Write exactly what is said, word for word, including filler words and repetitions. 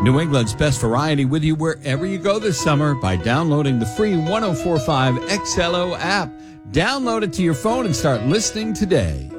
New England's best variety with you wherever you go this summer by downloading the free one oh four point five X L O app. Download it to your phone and start listening today.